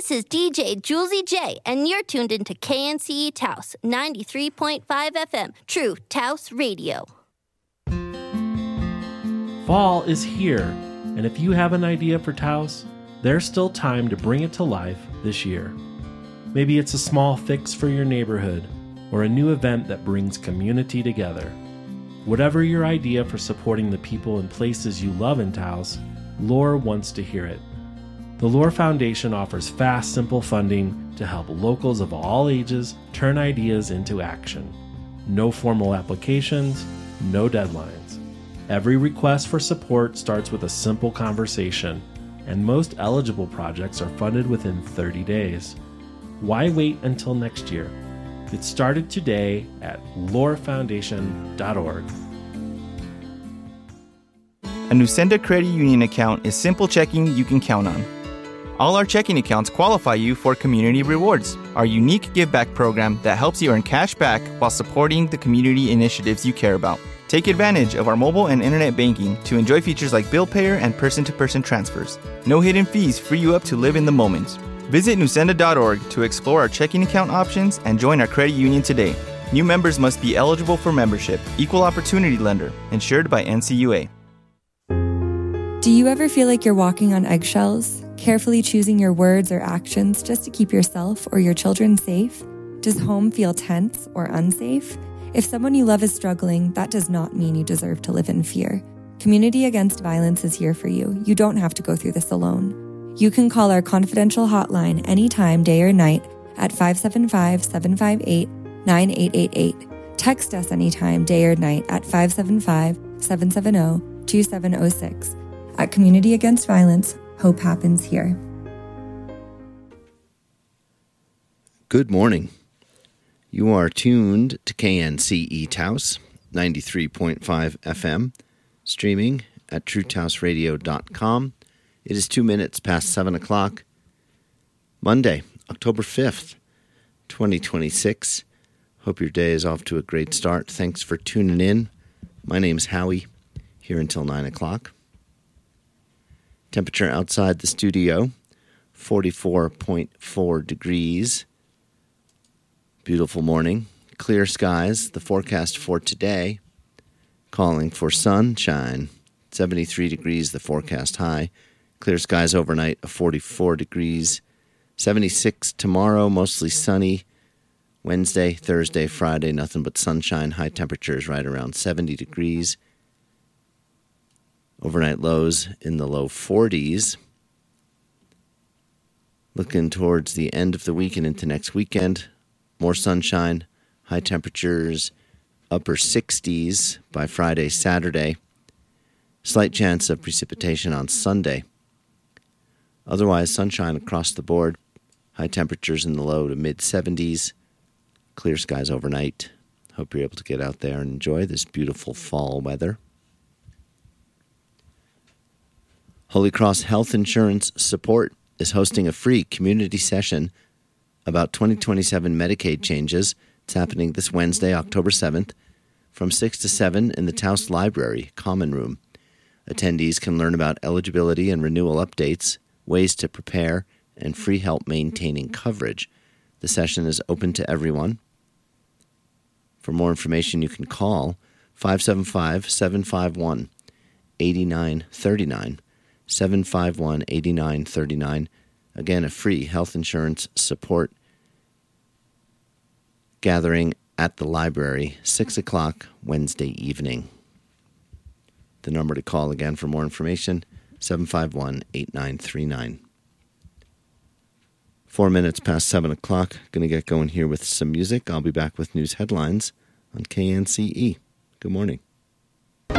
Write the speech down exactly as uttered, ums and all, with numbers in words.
This is D J Julesy J, and you're tuned into K N C E Taos, ninety-three point five F M, True Taos Radio. Fall is here, and if you have an idea for Taos, there's still time to bring it to life this year. Maybe it's a small fix for your neighborhood, or a new event that brings community together. Whatever your idea for supporting the people and places you love in Taos, Lore wants to hear it. The Lore Foundation offers fast, simple funding to help locals of all ages turn ideas into action. No formal applications, no deadlines. Every request for support starts with a simple conversation, and most eligible projects are funded within thirty days. Why wait until next year? Get started today at lore foundation dot org. A Nusenda Credit Union account is simple checking you can count on. All our checking accounts qualify you for Community Rewards, our unique give-back program that helps you earn cash back while supporting the community initiatives you care about. Take advantage of our mobile and internet banking to enjoy features like bill payer and person-to-person transfers. No hidden fees free you up to live in the moment. Visit nusenda dot org to explore our checking account options and join our credit union today. New members must be eligible for membership, equal opportunity lender, insured by N C U A. Do you ever feel like you're walking on eggshells, carefully choosing your words or actions just to keep yourself or your children safe? Does home feel tense or unsafe? If someone you love is struggling, that does not mean you deserve to live in fear. Community Against Violence is here for you. You don't have to go through this alone. You can call our confidential hotline anytime, day or night, at five seven five, seven five eight, nine eight eight eight. Text us anytime, day or night, at five seven five, seven seven zero, two seven zero six. At Community Against Violence, hope happens here. Good morning. You are tuned to K N C E Taos, ninety-three point five F M, streaming at true taos radio dot com. It is two minutes past seven o'clock, Monday, October fifth, twenty twenty-six. Hope your day is off to a great start. Thanks for tuning in. My name's Howie, here until nine o'clock. Temperature outside the studio, forty-four point four degrees. Beautiful morning. Clear skies. The forecast for today, calling for sunshine. seventy-three degrees, the forecast high. Clear skies overnight of forty-four degrees. seventy-six tomorrow, mostly sunny. Wednesday, Thursday, Friday, nothing but sunshine. High temperatures right around seventy degrees. Overnight lows in the low forties. Looking towards the end of the week and into next weekend, more sunshine, high temperatures, upper sixties by Friday, Saturday. Slight chance of precipitation on Sunday. Otherwise, sunshine across the board. High temperatures in the low to mid-seventies. Clear skies overnight. Hope you're able to get out there and enjoy this beautiful fall weather. Holy Cross Health Insurance Support is hosting a free community session about twenty twenty-seven Medicaid changes. It's happening this Wednesday, October seventh, from six to seven in the Taos Library Common Room. Attendees can learn about eligibility and renewal updates, ways to prepare, and free help maintaining coverage. The session is open to everyone. For more information, you can call five seven five, seven five one, eight nine three nine, seven five one, eight nine three nine. Again, a free health insurance support gathering at the library, six o'clock Wednesday evening. The number to call again for more information, seven five one, eight nine three nine. Four minutes past seven o'clock. Going to get going here with some music. I'll be back with news headlines on K N C E. Good morning.